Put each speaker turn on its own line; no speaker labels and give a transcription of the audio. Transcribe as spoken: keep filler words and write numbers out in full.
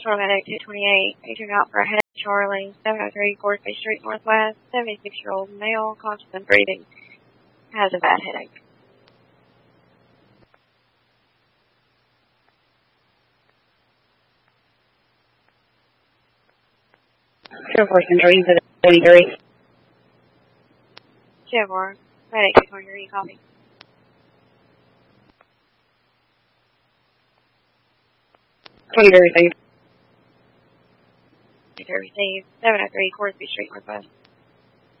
Central Medic two twenty-eight, paging out for a headache, Charlie, seven oh three Gorsby Street Northwest, seventy-six-year-old male, conscious and breathing, has a bad headache.
zero four Central, you said twenty-three.
zero four, Medic two twenty-three, copy.
twenty-three, thank you.
Received, seven oh three Gorsby Street Northwest.